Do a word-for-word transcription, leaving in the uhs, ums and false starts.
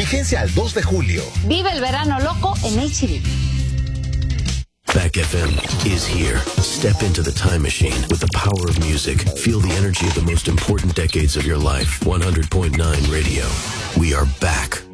Vigencia al dos de julio. Vive el verano loco en H D. Back F M is here. Step into the time machine with the power of music. Feel the energy of the most important decades of your life. one hundred point nine Radio. We are back.